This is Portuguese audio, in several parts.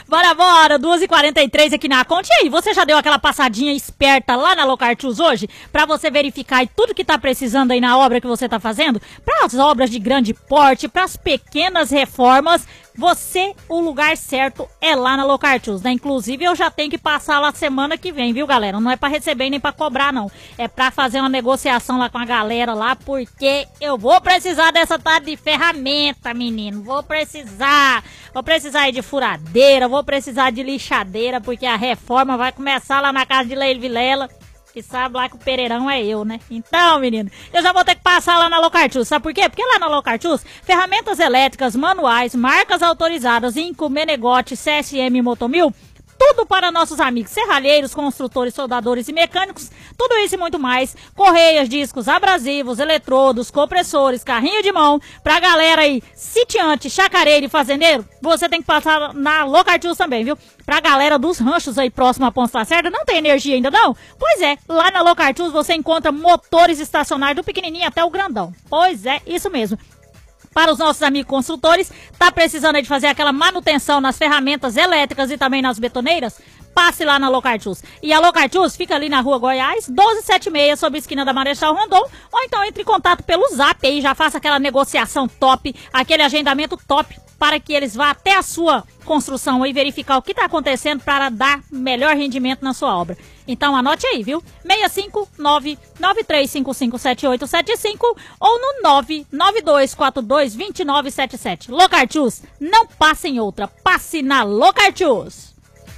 Bora, 2h43 aqui na conta. E aí, você já deu aquela passadinha esperta lá na Locartus hoje? Pra você verificar tudo que tá precisando aí na obra que você tá fazendo? Para as obras de grande porte, para as pequenas reformas, o lugar certo é lá na Locartus, né? Inclusive, eu já tenho que passar lá semana que vem, viu, galera? Não é pra receber nem pra cobrar, não. É pra fazer uma negociação lá com a galera lá, porque eu vou precisar dessa tarde de ferramenta, menino. Vou precisar aí de furadeira, vou precisar de lixadeira, porque a reforma vai começar lá na casa de Leila Vilela. Que sabe lá que o Pereirão é eu, né? Então, menino, eu já vou ter que passar lá na Locartus. Sabe por quê? Porque lá na Locartus, ferramentas elétricas, manuais, marcas autorizadas, Inco, Menegote, CSM, Motomil, tudo para nossos amigos serralheiros, construtores, soldadores e mecânicos, tudo isso e muito mais, correias, discos, abrasivos, eletrodos, compressores, carrinho de mão, pra galera aí, sitiante, chacareiro e fazendeiro, você tem que passar na Locartus também, viu? Pra galera dos ranchos aí próximo à Ponta Lacerda, não tem energia ainda não? Pois é, lá na Locartus você encontra motores estacionários do pequenininho até o grandão. Pois é, isso mesmo. Para os nossos amigos construtores, tá precisando aí de fazer aquela manutenção nas ferramentas elétricas e também nas betoneiras? Passe lá na Locartus. E a Locartus fica ali na Rua Goiás, 1276, sob a esquina da Marechal Rondon, ou então entre em contato pelo Zap aí, já faça aquela negociação top, aquele agendamento top, para que eles vá até a sua construção e verificar o que está acontecendo para dar melhor rendimento na sua obra. Então anote aí, viu? 659-9355-7875 ou no 992422977. Locartus, não passe em outra, passe na Locartus.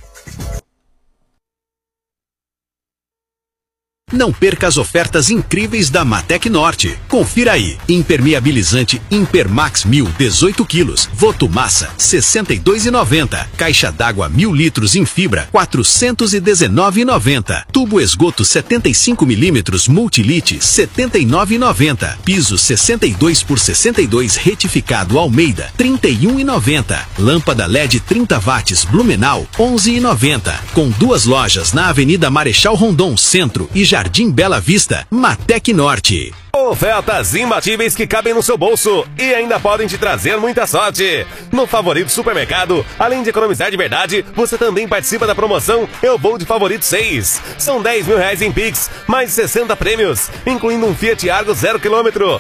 Não perca as ofertas incríveis da Matec Norte. Confira aí. Impermeabilizante Impermax 1000, 18 quilos. Votomassa, R$ 62,90. Caixa d'água 1000 litros em fibra, R$ 419,90. Tubo esgoto 75 milímetros Multilite, R$ 79,90. Piso 62 por 62 retificado Almeida, R$ 31,90. Lâmpada LED 30 watts Blumenau, R$ 11,90. Com 2 lojas na Avenida Marechal Rondon, Centro e Jardim Bela Vista, Matec Norte. Ofertas imbatíveis que cabem no seu bolso e ainda podem te trazer muita sorte. No Favorito Supermercado, além de economizar de verdade, você também participa da promoção Eu Vou de Favorito 6. São R$ 10 mil em Pix, mais 60 prêmios, incluindo um Fiat Argo 0 km.